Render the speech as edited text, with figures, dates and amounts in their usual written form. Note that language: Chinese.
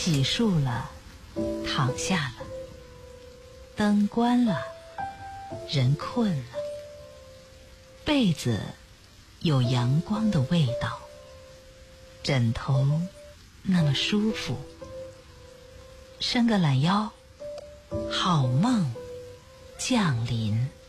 洗漱了，躺下了，灯关了，人困了，被子有阳光的味道，枕头那么舒服，伸个懒腰，好梦降临。